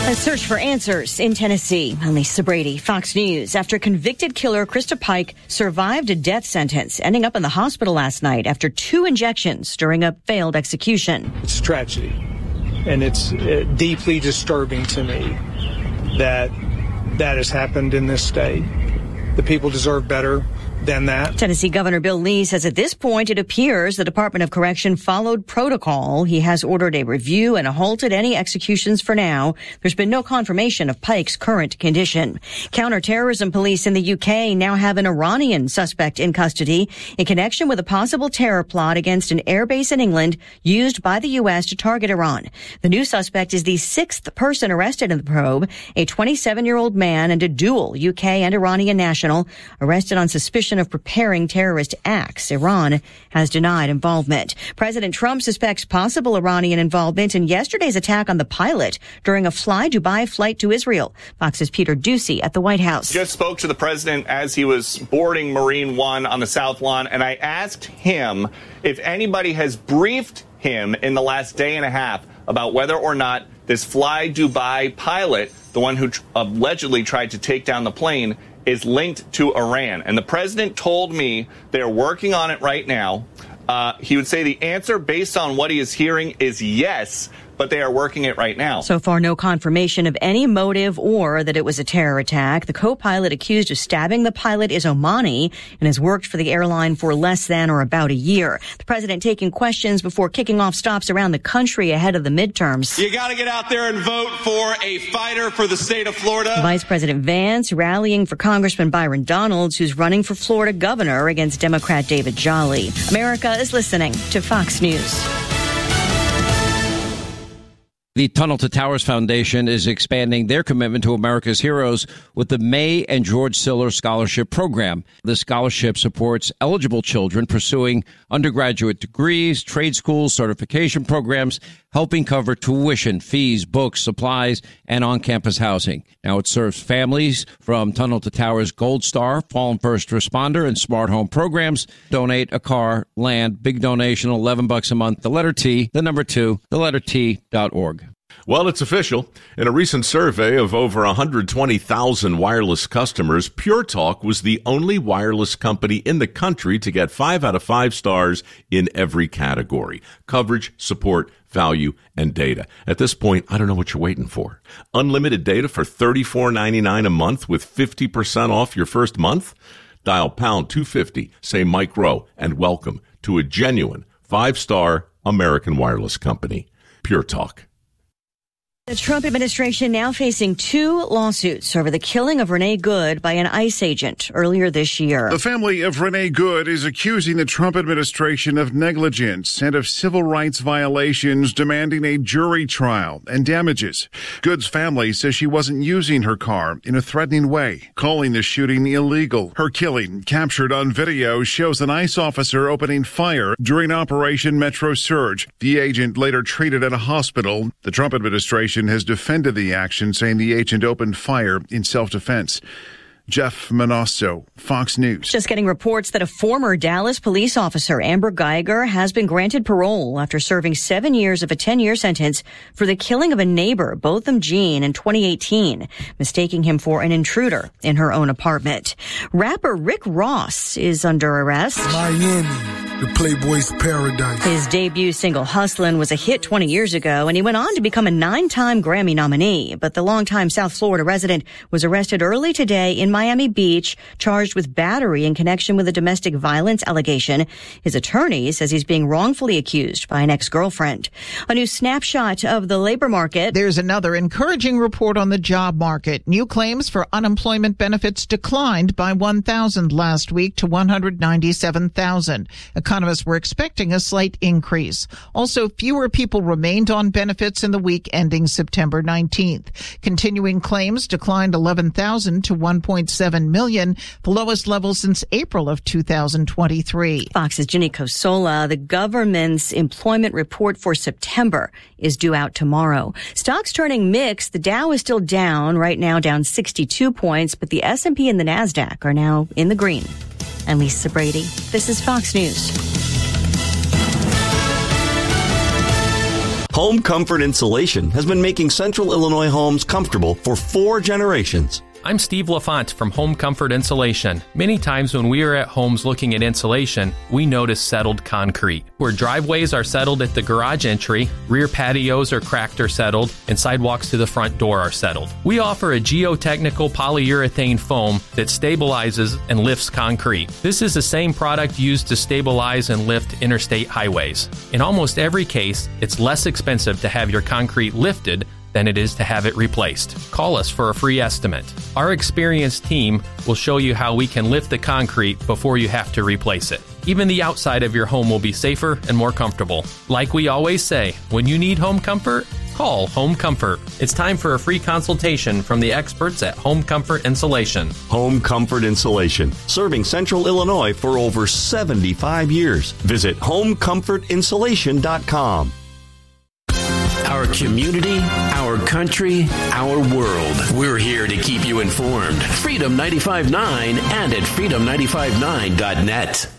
A search for answers in Tennessee. I'm Lisa Brady, Fox News. After convicted killer Krista Pike survived a death sentence, ending up in the hospital last night after 2 injections during a failed execution. It's a tragedy, and it's deeply disturbing to me that has happened in this state. The people deserve better than that. Tennessee Governor Bill Lee says at this point it appears the Department of Correction followed protocol. He has ordered a review and halted any executions for now. There's been no confirmation of Pike's current condition. Counterterrorism police in the UK now have an Iranian suspect in custody in connection with a possible terror plot against an airbase in England used by the U.S. to target Iran. The new suspect is the 6th person arrested in the probe, a 27-year-old man and a dual UK and Iranian national arrested on suspicion of preparing terrorist acts. Iran has denied involvement. President Trump suspects possible Iranian involvement in yesterday's attack on the pilot during a Fly Dubai flight to Israel. Fox's Peter Doocy at the White House. Just spoke to the president as he was boarding Marine One on the South Lawn, and I asked him if anybody has briefed him in the last day and a half about whether or not this Fly Dubai pilot, the one who allegedly tried to take down the plane, is linked to Iran. And the president told me they're working on it right now. He would say the answer based on what he is hearing is yes, but they are working it right now. So far, no confirmation of any motive or that it was a terror attack. The co-pilot accused of stabbing the pilot is Omani and has worked for the airline for less than or about a year. The president taking questions before kicking off stops around the country ahead of the midterms. You got to get out there and vote for a fighter for the state of Florida. Vice President Vance rallying for Congressman Byron Donalds, who's running for Florida governor against Democrat David Jolly. America is listening to Fox News. The Tunnel to Towers Foundation is expanding their commitment to America's heroes with the May and George Siller Scholarship Program. The scholarship supports eligible children pursuing undergraduate degrees, trade schools, certification programs, helping cover tuition, fees, books, supplies, and on-campus housing. Now it serves families from Tunnel to Towers Gold Star, Fallen First Responder, and Smart Home programs. Donate a car, land, big donation, $11 a month. The letter T, the number 2, the letter T.org. Well, it's official. In a recent survey of over 120,000 wireless customers, Pure Talk was the only wireless company in the country to get 5 out of 5 stars in every category: coverage, support, value, and data. At this point, I don't know what you're waiting for. Unlimited data for $34.99 a month with 50% off your first month? Dial pound 250, say Mike Rowe, and welcome to a genuine 5-star American wireless company. Pure Talk. The Trump administration now facing 2 lawsuits over the killing of Renee Good by an ICE agent earlier this year. The family of Renee Good is accusing the Trump administration of negligence and of civil rights violations, demanding a jury trial and damages. Good's family says she wasn't using her car in a threatening way, calling the shooting illegal. Her killing, captured on video, shows an ICE officer opening fire during Operation Metro Surge. The agent later treated at a hospital. The Trump administration has defended the action, saying the agent opened fire in self-defense. Jeff Manasso, Fox News. Just getting reports that a former Dallas police officer, Amber Geiger, has been granted parole after serving 7 years of a 10-year sentence for the killing of a neighbor, Botham Jean, in 2018, mistaking him for an intruder in her own apartment. Rapper Rick Ross is under arrest. Miami, the Playboy's paradise. His debut single, Hustlin', was a hit 20 years ago, and he went on to become a 9-time Grammy nominee. But the longtime South Florida resident was arrested early today in Miami Beach, charged with battery in connection with a domestic violence allegation. His attorney says he's being wrongfully accused by an ex-girlfriend. A new snapshot of the labor market. There's another encouraging report on the job market. New claims for unemployment benefits declined by 1,000 last week to 197,000. Economists were expecting a slight increase. Also, fewer people remained on benefits in the week ending September 19th. Continuing claims declined 11,000 to 1.7 million, the lowest level since April of 2023. Fox's Ginny Cosola. The government's employment report for September is due out tomorrow. Stocks turning mixed. The Dow is still down, right now down 62 points, but the S&P and the NASDAQ are now in the green. I'm Lisa Brady. This is Fox News. Home Comfort Insulation has been making Central Illinois homes comfortable for 4 generations. I'm Steve LaFont from Home Comfort Insulation. Many times when we are at homes looking at insulation, we notice settled concrete. Where driveways are settled at the garage entry, rear patios are cracked or settled, and sidewalks to the front door are settled. We offer a geotechnical polyurethane foam that stabilizes and lifts concrete. This is the same product used to stabilize and lift interstate highways. In almost every case, it's less expensive to have your concrete lifted than it is to have it replaced. Call us for a free estimate. Our experienced team will show you how we can lift the concrete before you have to replace it. Even the outside of your home will be safer and more comfortable. Like we always say, when you need home comfort, call Home Comfort. It's time for a free consultation from the experts at Home Comfort Insulation. Home Comfort Insulation, serving Central Illinois for over 75 years. Visit homecomfortinsulation.com. Our community, our country, our world. We're here to keep you informed. Freedom 95.9 and at freedom959.net.